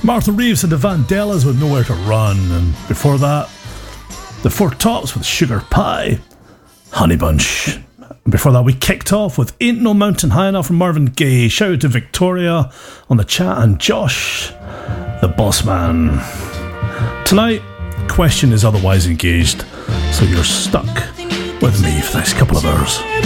Martha Reeves and the Vandellas with Nowhere to Run. And before that, the Four Tops with Sugar Pie, Honey Bunch. And before that, we kicked off with Ain't No Mountain High Enough from Marvin Gaye. Shout out to Victoria on the chat and Josh, the boss man. Tonight, question is otherwise engaged, so you're stuck with me for the next couple of hours.